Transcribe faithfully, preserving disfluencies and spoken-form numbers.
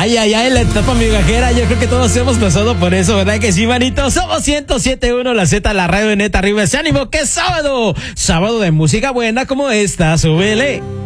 Ay, ay, ay, la etapa migajera, yo creo que todos hemos pasado por eso, ¿verdad que sí, manito? Somos ciento siete punto uno, la Z, la radio de Neta, arriba ese ánimo, que es sábado, sábado de música buena como esta, súbele.